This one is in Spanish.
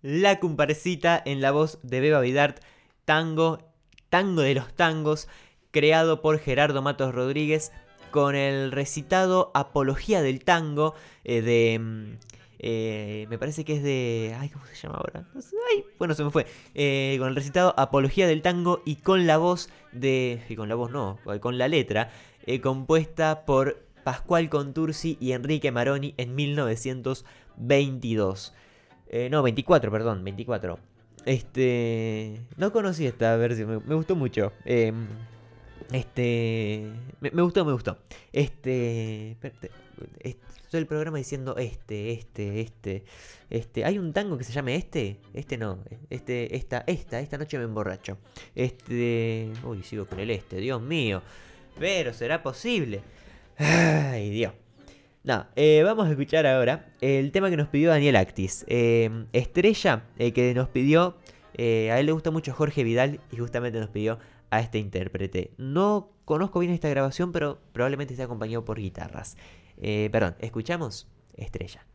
La Comparsita en la voz de Beba Vidart, tango de los tangos, creado por Gerardo Matos Rodríguez, con el recitado Apología del Tango me parece que es de... Ay, ¿cómo se llama ahora? No sé, ay, bueno, se me fue. Con el recitado Apología del Tango y con la voz de... Y con la voz no, con la letra, compuesta por Pascual Contursi y Enrique Maroni en 1922. No, 24, perdón, 24. No conocí esta versión, me gustó mucho. Me gustó, me gustó. Estoy el programa diciendo ¿Hay un tango que se llame este? Este no. Esta noche me emborracho. Uy, sigo con el Dios mío. Pero será posible. Ay, Dios. No, vamos a escuchar ahora el tema que nos pidió Daniel Actis. Estrella, que nos pidió. A él le gusta mucho Jorge Vidal y justamente nos pidió a este intérprete. No conozco bien esta grabación, pero probablemente esté acompañado por guitarras. Perdón, escuchamos Estrella.